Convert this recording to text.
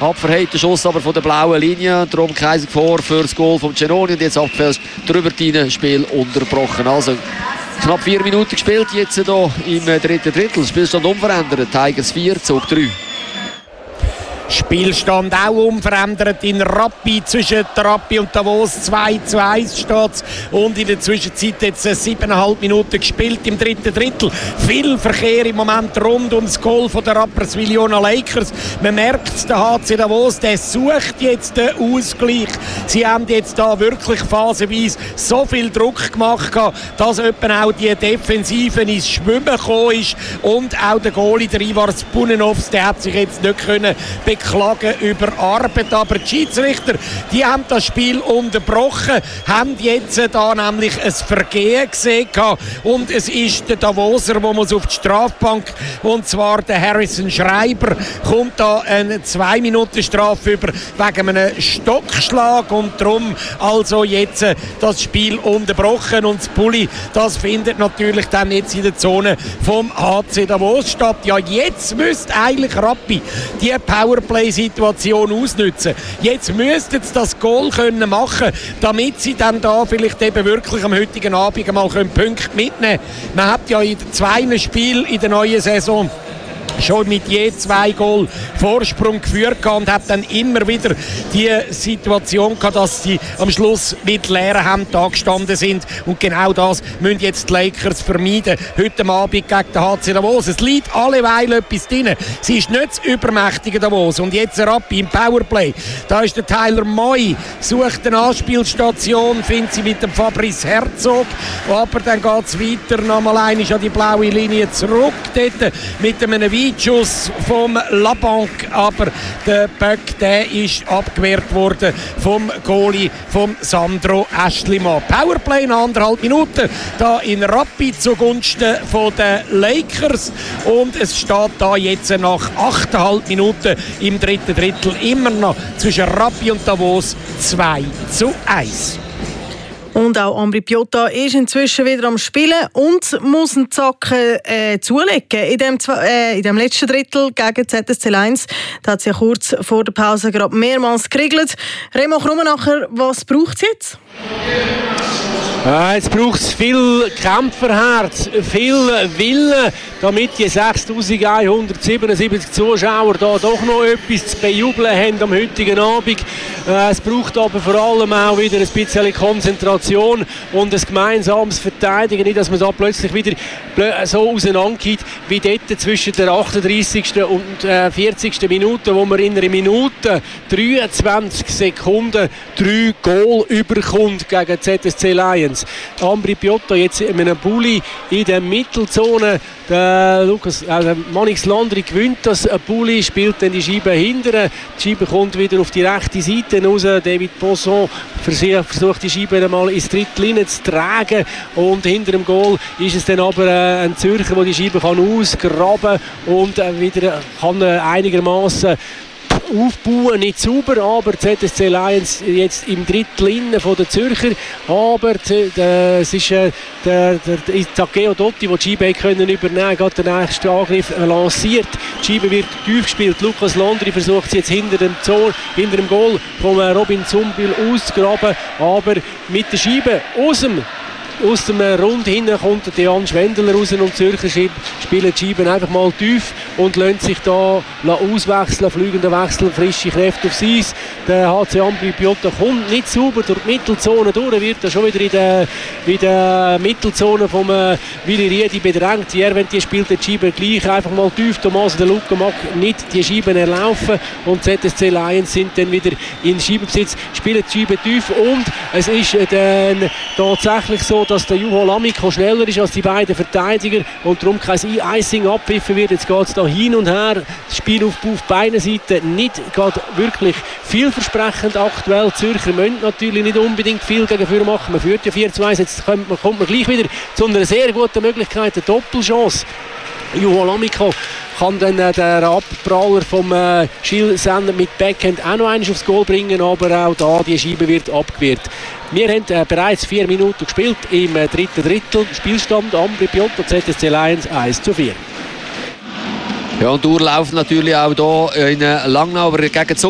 Abverhälter Schuss aber von der blauen Linie. Darum kein Gefahr für das Goal von Cenoni. Und jetzt abgefälscht drüber rein, Spiel unterbrochen. Also knapp 4 Minuten gespielt jetzt hier im dritten Drittel. Spielstand unverändert. Tigers 4, Zug 3. Spielstand auch unverändert in Rappi. Zwischen Rappi und Davos 2:1 steht. Und in der Zwischenzeit jetzt 7,5 Minuten gespielt im dritten Drittel. Viel Verkehr im Moment rund um das Goal von der Rapperswil-Jona Lakers. Man merkt, der HC Davos, der sucht jetzt den Ausgleich. Sie haben jetzt da wirklich phasenweise so viel Druck gemacht, dass etwa auch die Defensive ins Schwimmen gekommen ist. Und auch der Goalie, der Ivar Spunenovs, der hat sich jetzt nicht können beklagen über Arbeit, aber die Schiedsrichter, die haben das Spiel unterbrochen, haben jetzt da nämlich ein Vergehen gesehen und es ist der Davoser, der muss auf die Strafbank, und zwar der Harrison Schreiber, kommt da eine 2-Minuten-Strafe über wegen einem Stockschlag und darum also jetzt das Spiel unterbrochen und das Pulli, das findet natürlich dann jetzt in der Zone vom HC Davos statt. Ja, jetzt müsste eigentlich Rappi die Powerplay-Situation ausnutzen. Jetzt müssten sie das Goal können machen, damit sie dann da vielleicht eben wirklich am heutigen Abend mal Punkte mitnehmen können. Man hat ja in 2 Spielen in der neuen Saison schon mit je 2 Goal Vorsprung geführt und hat dann immer wieder die Situation gehabt, dass sie am Schluss mit leeren Händen angestanden sind. Und genau das müssen jetzt die Lakers vermeiden. Heute Abend gegen den HC Davos. Es liegt alleweil etwas drin. Sie ist nicht das übermächtige Davos. Und jetzt Rappi im Powerplay. Da ist der Tyler Moy, sucht eine Anspielstation, findet sie mit dem Fabrice Herzog. Aber dann geht es weiter, nochmal einmal an die blaue Linie zurück. Dort mit einem Weitschuss vom Labanc, aber der Böck, der ist abgewehrt worden vom Goalie vom Sandro Aeschlimann. Powerplay in 1,5 Minuten da in Rappi zugunsten von den Lakers und es steht da jetzt nach 8,5 Minuten im dritten Drittel immer noch zwischen Rappi und Davos 2:1. Und auch Ambri Piotta ist inzwischen wieder am Spielen und muss einen Zacken zulegen. In dem letzten Drittel gegen ZSC Lions, da hat sie ja kurz vor der Pause gerade mehrmals geriegelt. Remo Krummenacher, was braucht es jetzt? Jetzt braucht es viel Kämpferherz, viel Willen, damit die 6'177 Zuschauer da doch noch etwas zu bejubeln haben am heutigen Abend. Es braucht aber vor allem auch wieder ein bisschen Konzentration und ein gemeinsames Verteidigen. Nicht, dass man da plötzlich wieder so auseinandergeht wie dort zwischen der 38. und 40. Minute, wo man in einer Minute 23 Sekunden 3 Goal überkommt gegen ZSC Lions. Ambri Piotta jetzt in einem Bulli in der Mittelzone. Der Manix Landry gewinnt das Bulli, spielt dann die Scheibe hinterher. Die Scheibe kommt wieder auf die rechte Seite raus. David Posson versucht die Scheibe einmal ins Drittlinie zu tragen. Und hinter dem Goal ist es dann aber ein Zürcher, der die Scheibe ausgraben kann und wieder kann einigermaßen aufbauen, nicht sauber, aber ZSC Lions jetzt im Drittel von der Zürcher, aber es ist der Takeo Dotti, der die Scheibe können übernehmen konnte, der nächste Angriff lanciert. Die Scheibe wird tief gespielt. Lukas Landry versucht sie jetzt hinter dem Goal von Robin Zumbil auszugraben, aber mit der Scheibe aus dem Rund hinten kommt der Jan Schwendeler raus und die Zürcher spielen die Scheiben einfach mal tief und lassen sich da auswechseln, fliegender Wechsel, frische Kräfte aufs Eis. Der HC Ambri Piotta kommt nicht sauber durch die Mittelzone durch, wird da schon wieder in der Mittelzone vom Willi Riedi bedrängt. Die spielt die Scheiben gleich einfach mal tief. Thomas de Luca mag nicht die Scheiben erlaufen und ZSC Lions sind dann wieder in Scheibenbesitz, spielen die Scheiben tief und es ist dann tatsächlich so, dass der Juho Lamiko schneller ist als die beiden Verteidiger und darum kein Icing abpfiffen wird. Jetzt geht es da hin und her. Das Spiel auf beiden Seiten nicht gerade wirklich vielversprechend aktuell. Die Zürcher müssen natürlich nicht unbedingt viel gegen Führer machen. Man führt ja 4:1. Jetzt kommt man gleich wieder zu einer sehr guten Möglichkeit, eine Doppelchance. Juho Lamiko kann dann der Abpraller vom Gilles Senner mit Backhand auch noch einmal aufs Goal bringen, aber auch da die Scheibe wird abgewehrt. Wir haben bereits 4 Minuten gespielt im dritten Drittel. Spielstand Ambri Piotta, ZSC Lions 1:4. Ja, und Durchlauf natürlich auch hier in Langnau, aber gegen